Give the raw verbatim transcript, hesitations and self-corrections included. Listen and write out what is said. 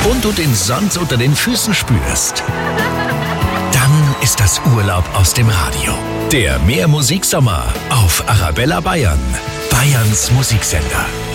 und du den Sand unter den Füßen spürst, dann ist das Urlaub aus dem Radio. Der Mehrmusiksommer auf Arabella Bayern. Bayerns Musiksender.